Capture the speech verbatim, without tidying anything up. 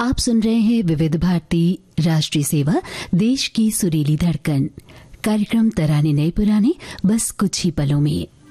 आप सुन रहे हैं विविध भारती राष्ट्रीय सेवा, देश की सुरीली धड़कन। कार्यक्रम तराने नए पुराने, बस कुछ ही पलों में।